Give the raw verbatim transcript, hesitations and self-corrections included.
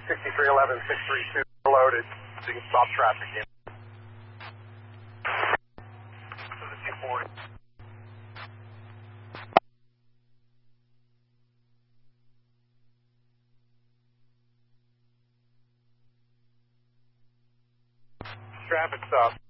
sixty-three eleven, six three two, loaded, so you can stop traffic in. To the two forty. Traffic stop.